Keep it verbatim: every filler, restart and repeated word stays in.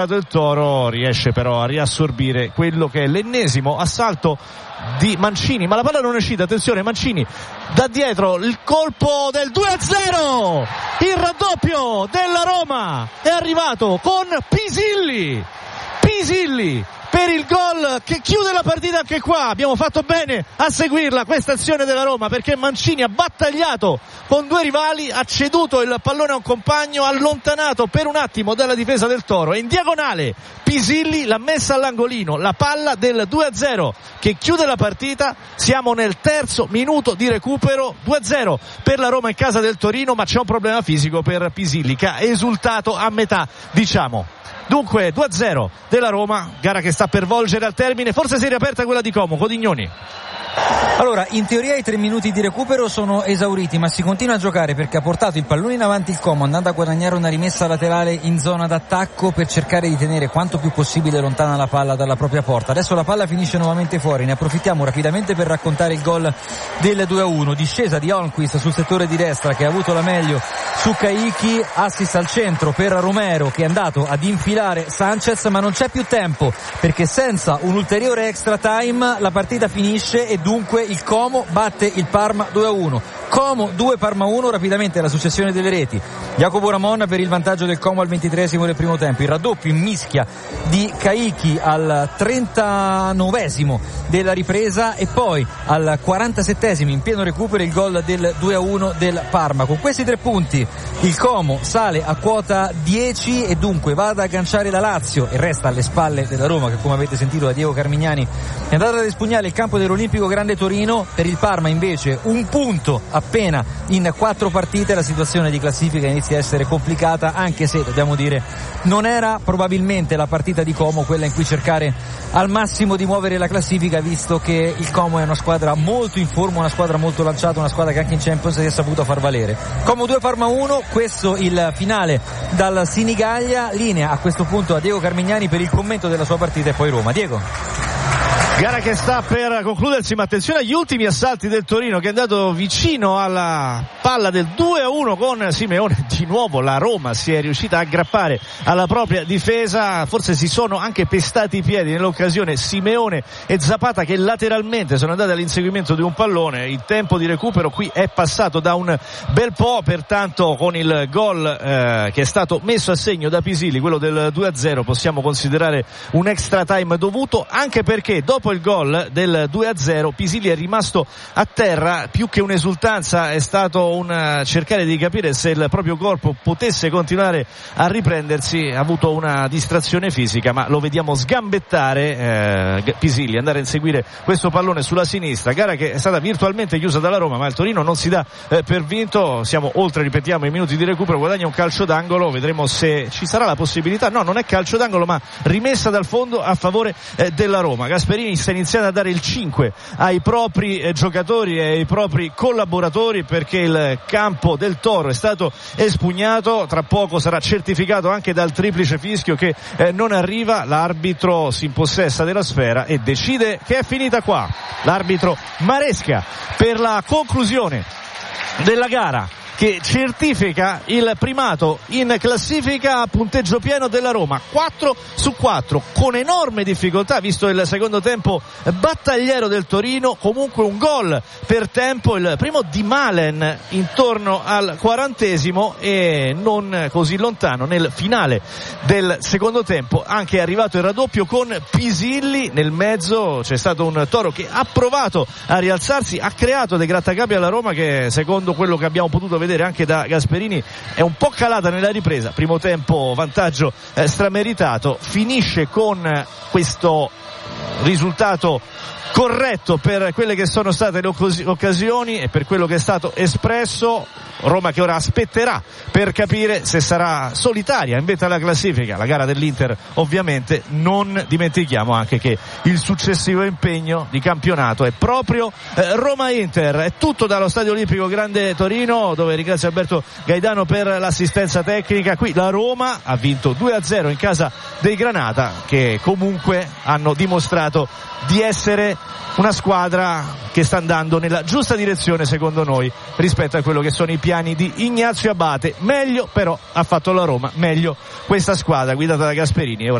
del Toro riesce però a riassorbire quello che è l'ennesimo assalto di Mancini, ma la palla non è uscita. Attenzione, Mancini da dietro, il colpo del due a zero, il raddoppio della Roma è arrivato con Pisilli Pisilli per il gol che chiude la partita. Anche qua abbiamo fatto bene a seguirla questa azione della Roma, perché Mancini ha battagliato con due rivali, ha ceduto il pallone a un compagno, allontanato per un attimo dalla difesa del Toro, e in diagonale Pisilli l'ha messa all'angolino, la palla del due a zero che chiude la partita. Siamo nel terzo minuto di recupero, due a zero per la Roma in casa del Torino, ma c'è un problema fisico per Pisilli che ha esultato a metà, diciamo. Dunque due a zero della Roma, gara che sta per volgere al termine. Forse si è riaperta quella di Como. Codignoni. Allora, in teoria i tre minuti di recupero sono esauriti, ma si continua a giocare perché ha portato il pallone in avanti il Como, andando a guadagnare una rimessa laterale in zona d'attacco per cercare di tenere quanto più possibile lontana la palla dalla propria porta. Adesso la palla finisce nuovamente fuori, ne approfittiamo rapidamente per raccontare il gol del due a uno. Discesa di Holmquist sul settore di destra, che ha avuto la meglio su Caicchi, assist al centro per Romero che è andato ad infilare Sanchez, ma non c'è più tempo perché senza un ulteriore extra time la partita finisce e dunque il Como batte il Parma due a uno. Como due, Parma uno. Rapidamente la successione delle reti: Jacopo Ramon per il vantaggio del Como al ventitreesimo del primo tempo, il raddoppio in mischia di Caicchi al trentanovesimo della ripresa e poi al quarantasettesimo in pieno recupero il gol del due a uno del Parma. Con questi tre punti il Como sale a quota dieci e dunque va ad agganciare la Lazio e resta alle spalle della Roma, che come avete sentito da Diego Carmignani è andata ad espugnare il campo dell'Olimpico Grande Torino. Per il Parma invece un punto appena in quattro partite, la situazione di classifica inizia a essere complicata, anche se dobbiamo dire non era probabilmente la partita di Como quella in cui cercare al massimo di muovere la classifica, visto che il Como è una squadra molto in forma, una squadra molto lanciata, una squadra che anche in Champions si è saputo far valere. Como due, Parma uno, questo il finale dal Sinigaglia. Linea a questo punto a Diego Carmignani per il commento della sua partita e poi Roma. Diego. Gara che sta per concludersi, ma attenzione agli ultimi assalti del Torino, che è andato vicino alla palla del due a uno con Simeone. Di nuovo la Roma si è riuscita a aggrappare alla propria difesa, forse si sono anche pestati i piedi nell'occasione Simeone e Zapata, che lateralmente sono andati all'inseguimento di un pallone. Il tempo di recupero qui è passato da un bel po', pertanto con il gol eh, che è stato messo a segno da Pisilli, quello del due a zero, possiamo considerare un extra time dovuto, anche perché dopo il gol del due a zero Pisilli è rimasto a terra. Più che un'esultanza è stato un cercare di capire se il proprio corpo potesse continuare a riprendersi. Ha avuto una distrazione fisica, ma lo vediamo sgambettare eh, Pisilli, andare a inseguire questo pallone sulla sinistra. Gara che è stata virtualmente chiusa dalla Roma, ma il Torino non si dà eh, per vinto. Siamo oltre, ripetiamo, i minuti di recupero. Guadagna un calcio d'angolo, vedremo se ci sarà la possibilità. No, non è calcio d'angolo, ma rimessa dal fondo a favore eh, della Roma. Gasperini sta iniziando a dare il cinque ai propri eh, giocatori e ai propri collaboratori, perché il campo del Toro è stato espugnato. Tra poco sarà certificato anche dal triplice fischio che eh, non arriva. L'arbitro si impossessa della sfera e decide che è finita qua. L'arbitro Maresca per la conclusione della gara, che certifica il primato in classifica a punteggio pieno della Roma, quattro su quattro, con enorme difficoltà visto il secondo tempo battagliero del Torino. Comunque un gol per tempo, il primo di Malen intorno al quarantesimo, e non così lontano nel finale del secondo tempo anche è arrivato il raddoppio con Pisilli. Nel mezzo c'è stato un Toro che ha provato a rialzarsi, ha creato dei grattacapi alla Roma che, secondo quello che abbiamo potuto vedere anche da Gasperini, è un po' calata nella ripresa. Primo tempo vantaggio eh, strameritato, finisce con questo risultato corretto per quelle che sono state le occasioni e per quello che è stato espresso. Roma che ora aspetterà per capire se sarà solitaria in vetta alla classifica. La gara dell'Inter, ovviamente. Non dimentichiamo anche che il successivo impegno di campionato è proprio eh, Roma-Inter. È tutto dallo Stadio Olimpico Grande Torino, dove ringrazio Alberto Gaidano per l'assistenza tecnica. Qui la Roma ha vinto due a zero in casa dei Granata, che comunque hanno dimostrato di essere una squadra che sta andando nella giusta direzione, secondo noi, rispetto a quello che sono i piani piani di Ignazio Abate. Meglio però ha fatto la Roma, meglio questa squadra guidata da Gasperini.